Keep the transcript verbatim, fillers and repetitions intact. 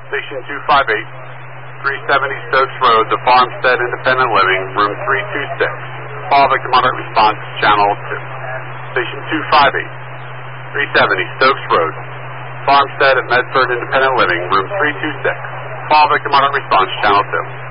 Station two five eight, three seventy Stokes Road, the Farmstead Independent Living, room three two six. Call victim moderate response, channel two. Station two five eight, three seventy Stokes Road, Farmstead at Medford Independent Living, room three two six. Call victim moderate response, channel two.